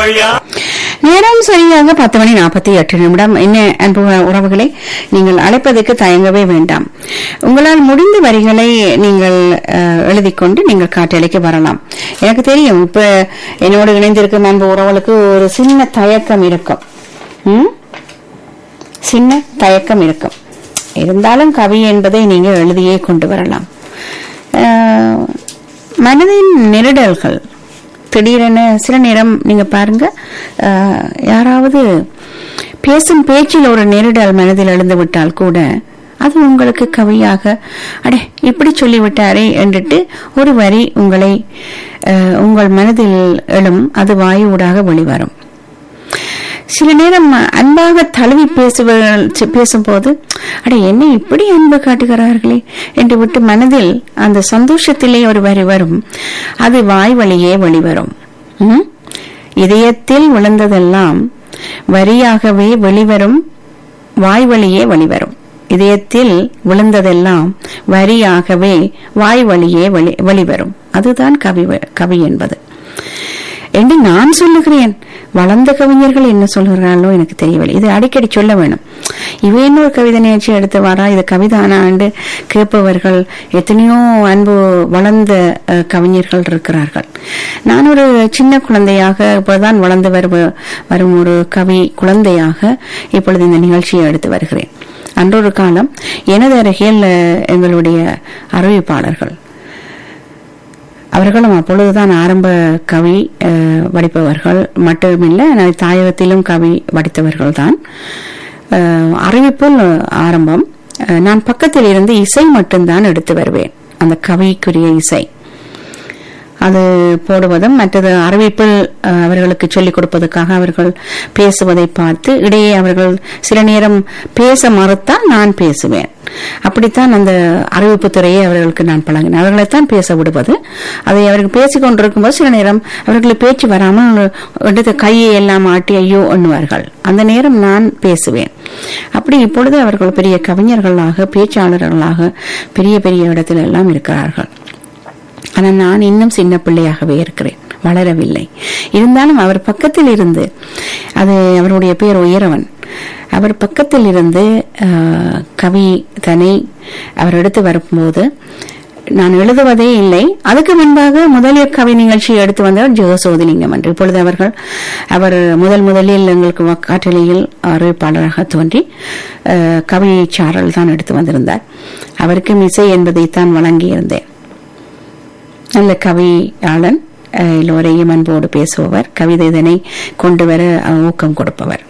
நேரம் சரியாக 10:48. என்ன அன்பு உறவுகளை, நீங்கள் அழைப்பதற்கு தயங்கவே வேண்டாம். உங்களால் முடிந்த வரிகளை நீங்கள் எழுதிக்கொண்டு நீங்கள் காட்டலைக்கு வரலாம். எனக்கு தெரியும், இப்ப என்னோடு இணைந்திருக்கும் அன்பு உறவுகளுக்கு ஒரு சின்ன தயக்கம் இருக்கும். சின்ன தயக்கம் இருக்கும். இருந்தாலும் கவி என்பதை நீங்கள் எழுதியே கொண்டு வரலாம். மனதின் நெருடல்கள் திடீரென சில நேரம் நீங்க பாருங்க, யாராவது பேசும் பேச்சில் ஒரு நெருடல் மனதில் எழுந்து விட்டால் கூட அது உங்களுக்கு கவியாக அடே இப்படி சொல்லிவிட்டாரே என்றிட்டு ஒரு வரி உங்கள் மனதில் எழும். அது வாயுடாக வெளிவரும். சில நேரம் அன்பாக தழுவி பேசும்போது அட என்ன இப்படி அன்பு காட்டுகிறார்களே என்று விட்டு மனதில் அந்த சந்தோஷத்திலே ஒரு வரி வரும். அது வாய் வழியே வெளிவரும். இதயத்தில் விழுந்ததெல்லாம் வரியாகவே வெளிவரும், வாய் வழியே வெளிவரும். இதயத்தில் விழுந்ததெல்லாம் வரியாகவே வாய் வழியே வெளிவரும். அதுதான் கவி என்பது என்று நான் சொல்லுகிறேன். வளர்ந்த கவிஞர்கள் என்ன சொல்கிறார்களோ எனக்கு தெரியவில்லை. இது அடிக்கடி சொல்ல வேணும். இவ இன்னொரு கவிதை நிகழ்ச்சி எடுத்து வரா, இது கவிதானா என்று கேட்பவர்கள் எத்தனையோ அன்பு வளர்ந்த கவிஞர்கள் இருக்கிறார்கள். நான் ஒரு சின்ன குழந்தையாக இப்போதான் வளர்ந்து வரும் ஒரு கவி குழந்தையாக இப்பொழுது இந்த நிகழ்ச்சியை எடுத்து வருகிறேன். அன்றொரு காலம் எனது அருகில் எங்களுடைய அறிவிப்பாளர்கள், அவர்களும் அப்பொழுதுதான் ஆரம்ப கவி வடிப்பவர்கள் மட்டுமில்லை, தாயகத்திலும் கவி வடித்தவர்கள் தான். அறிவிப்பில் ஆரம்பம். நான் பக்கத்தில் இருந்து இசை மட்டும்தான் எடுத்து வருவேன், அந்த கவிக்குரிய இசை அது போடுவதும் மற்றது அறிவிப்பில் அவர்களுக்கு சொல்லிக் கொடுப்பதற்காக அவர்கள் பேசுவதை பார்த்து இடையே அவர்கள் சில நேரம் பேச மறுத்தால் நான் பேசுவேன். அப்படித்தான் அந்த அறிவிப்பு துறையை அவர்களுக்கு நான் பழகினேன். அவர்களைத்தான் பேச விடுவது. அதை அவர்கள் பேசிக் கொண்டிருக்கும் போது சில நேரம் அவர்களுக்கு பேச்சு வராமல் எடுத்து கையை எல்லாம் ஆட்டி ஐயோ எண்ணுவார்கள். அந்த நேரம் நான் பேசுவேன். அப்படி இப்பொழுது அவர்கள் பெரிய கவிஞர்களாக பேச்சாளர்களாக பெரிய பெரிய இடத்துல எல்லாம் இருக்கிறார்கள். ஆனால் நான் இன்னும் சின்ன பிள்ளையாகவே இருக்கிறேன், வளரவில்லை. இருந்தாலும் அவர் பக்கத்தில் இருந்து, அது அவருடைய பேர் உயரவன், அவர் பக்கத்தில் இருந்து கவி தனை அவர் எடுத்து வரும்போது நான் எழுதுவதே இல்லை. அதுக்கு முன்பாக முதலில் கவி நிகழ்ச்சியை எடுத்து வந்தவர் ஜெகசோதிலிங்கம் என்று. இப்பொழுது அவர் முதலில் எங்களுக்கு காற்றலையில் அறிவிப்பாளராக தோன்றி கவி சாரல் தான் எடுத்து வந்திருந்தார். அவருக்கும் இசை என்பதைத்தான் வழங்கியிருந்தேன். நல்ல கவியாளன், எல்லோரையும் அன்போடு பேசுபவர், கவிதை இதனை கொண்டு வர ஊக்கம் கொடுப்பவர்.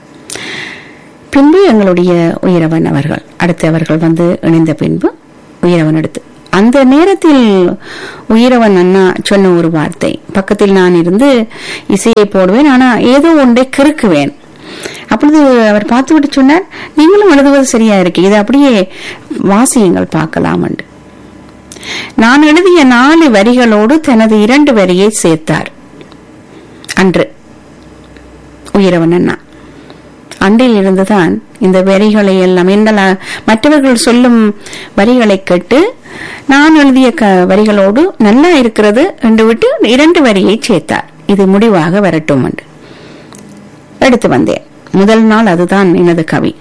பின்பு எங்களுடைய உயரவன் அவர்கள், அடுத்து அவர்கள் வந்து இணைந்த பின்பு உயரவன் எடுத்து, அந்த நேரத்தில் உயரவன் அண்ணா சொன்ன ஒரு வார்த்தை, பக்கத்தில் நான் இருந்து இசையை போடுவேன், ஆனா ஏதோ ஒன்றை கிறுக்குவேன். அப்பொழுது அவர் பார்த்துவிட்டு சொன்னார், நீங்களும் எழுதுவது சரியா இருக்கு, இது அப்படியே வாசியுங்கள் பார்க்கலாம் என்று. நான் எழுதிய 4 வரிகளோடு தனது 2 வரியை சேர்த்தார் அன்று உயரவன் அண்ணா. அன்றில் இருந்துதான் இந்த வரிகளை எல்லாம் மற்றவர்கள் சொல்லும் வரிகளை கேட்டு நான் எழுதிய வரிகளோடு நல்லா இருக்கிறது என்று விட்டு 2 வரியை சேர்த்தார். இது முடிவாக வரட்டும் என்று எடுத்து வந்தேன். முதல் நாள் அதுதான் எனது கவி.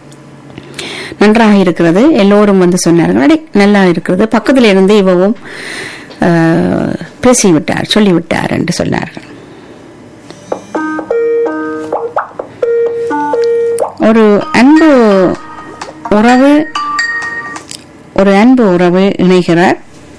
நன்றாக இருக்கிறது, எல்லோரும் வந்து சொன்னார்கள், அடே நல்லா இருக்கிறது, பக்கத்தில் இருந்து இவவும் பேசிவிட்டார் சொல்லிவிட்டார் என்று சொன்னார்கள். ஒரு அன்பு உறவு இணைகிறார்.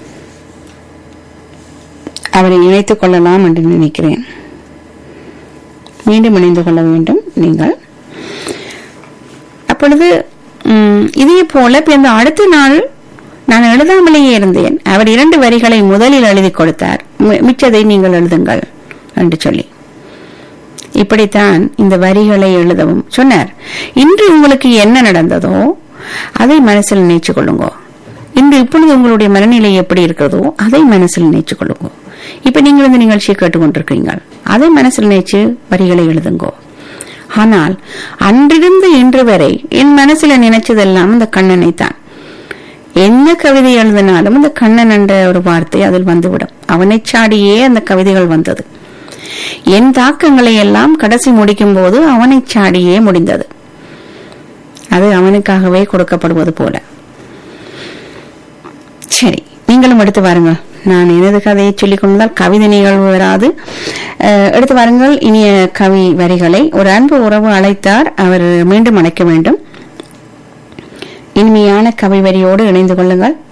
அவரை இணைத்துக் கொள்ளலாம் என்று நினைக்கிறேன். மீண்டும் இணைந்து கொள்ள வேண்டும் நீங்கள். அப்பொழுது இதே போல அடுத்த நாள் நான் எழுதாமலேயே இருந்தேன். அவர் 2 வரிகளை முதலில் எழுதி கொடுத்தார், மிச்சதை நீங்கள் எழுதுங்கள் என்று சொல்லி. இப்படித்தான் இந்த வரிகளை எழுதவும் சொன்னார். இன்று உங்களுக்கு என்ன நடந்ததோ அதை மனசில் நினைச்சு கொள்ளுங்க. இன்று இப்பொழுது உங்களுடைய மனநிலை எப்படி இருக்கிறதோ அதை மனசில் நினைச்சு கொள்ளுங்க. இப்ப நீங்கள் இந்த நிகழ்ச்சியை கேட்டுக்கொண்டிருக்கீங்க, அதை மனசில் நினைச்சு வரிகளை எழுதுங்கோ. ஆனால் அன்றிருந்து இன்று வரை என் மனசுல நினைச்சதெல்லாம் இந்த கண்ணனை தான். என்ன கவிதை எழுதினாலும் இந்த கண்ணன் என்ற ஒரு வார்த்தை அதில் வந்துவிடும். அவனை சாடியே அந்த கவிதைகள் வந்தது. என் தாக்கங்களை எல்லாம் கடைசி முடிக்கும் போது அவனை சாடியே முடிந்தது. அது அவனுக்காகவே கொடுக்கப்படுவது போல. சரி, நீங்களும் எடுத்து வாருங்கள். நான் எனது கதையை சொல்லிக் கொண்டால் கவிதை நிகழ்வு வராது. எடுத்து வாருங்கள் இனிய கவி வரிகளை. ஒரு அன்பு உறவு அழைத்தார், அவர் மீண்டும் அழைக்க வேண்டும். இனிமையான கவி வரியோடு இணைந்து கொள்ளுங்கள்.